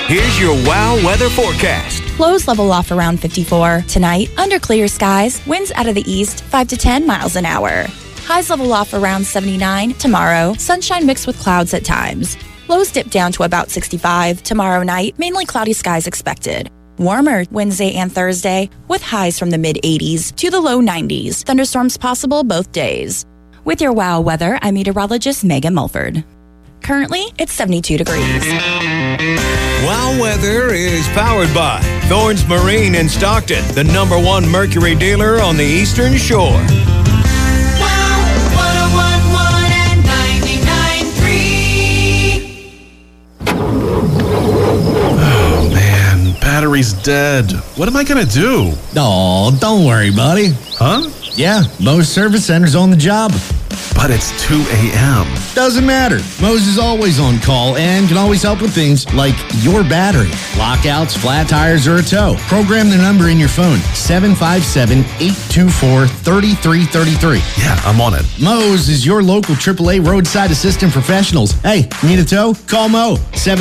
Here's your WOW weather forecast. Lows level off around 54. Tonight, under clear skies, winds out of the east 5 to 10 miles an hour. Highs level off around 79. Tomorrow, sunshine mixed with clouds at times. Lows dip down to about 65. Tomorrow night, mainly cloudy skies expected. Warmer Wednesday and Thursday, with highs from the mid-80s to the low 90s. Thunderstorms possible both days. With your WOW weather, I'm meteorologist Megan Mulford. Currently, it's 72 degrees. WOW weather is powered by Thorns Marine in Stockton, the #1 Mercury dealer on the Eastern Shore. WOW 101.1 and 99.3. Oh, man. Battery's dead. What am I going to do? Oh, don't worry, buddy. Huh? Yeah, Moe's Service Center's on the job. But it's 2 a.m. Doesn't matter. Moe's is always on call and can always help with things like your battery, lockouts, flat tires, or a tow. Program the number in your phone, 757-824-3333. Yeah, I'm on it. Moe's is your local AAA roadside assistant professionals. Hey, need a tow? Call Moe,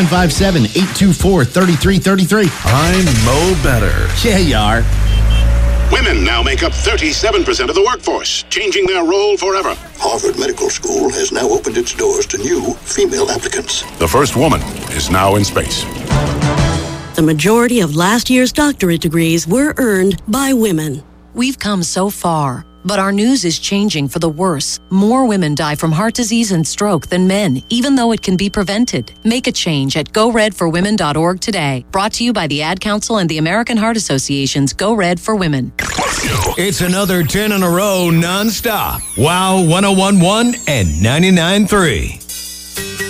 757-824-3333. I'm Mo Better. Yeah, you are. Women now make up 37% of the workforce, changing their role forever. Harvard Medical School has now opened its doors to new female applicants. The first woman is now in space. The majority of last year's doctorate degrees were earned by women. We've come so far, but our news is changing for the worse. More women die from heart disease and stroke than men, even though it can be prevented. Make a change at GoRedForWomen.org today. Brought to you by the Ad Council and the American Heart Association's Go Red for Women. It's another 10 in a row nonstop. WOW 101.1 and 99.3.